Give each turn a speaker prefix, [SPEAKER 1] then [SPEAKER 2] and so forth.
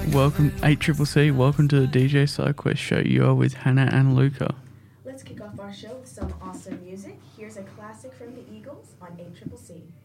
[SPEAKER 1] Welcome, 8CCC. Welcome to the DJ SideQuest show. You are with Hannah and Luca.
[SPEAKER 2] Let's kick off our show with some awesome music. Here's a classic from the Eagles on 8CCC.